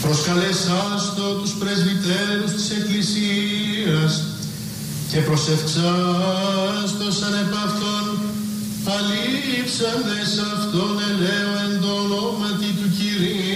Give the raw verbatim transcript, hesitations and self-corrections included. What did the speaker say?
προσκαλέσαστο τους πρεσβυτέρους της Εκκλησίας και προσευξάστος ανεπ αυτόν αλείψαντες αυτόν ελέω εν το ονόματι του Κυρίου